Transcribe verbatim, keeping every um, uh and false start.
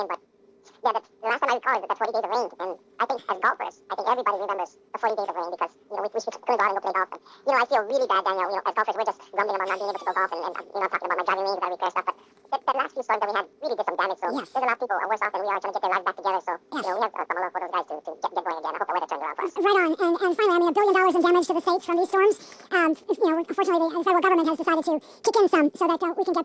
but yeah, that's, the last time I recall is that forty days of rain, and I think as golfers, I think everybody remembers the forty days of rain because, you know, we, we couldn't go out and go play golf. And, you know, I feel really bad, Daniel, you know, as golfers, we're just grumbling about not being able to go golf and, and you know, talking about my driving range, that repair stuff, but that, that last few storms that we had really did some damage, so Yes. there's a lot of people are worse off than we are trying to get their lives back together, so, Yes. you know, we have uh, some love for those guys to, to get, get going again. I hope the weather turns around for us. Right on. And, and finally, I mean, a billion dollars in damage to the state from these storms. Um, if, you know, unfortunately, the federal government has decided to kick in some so that uh, we can get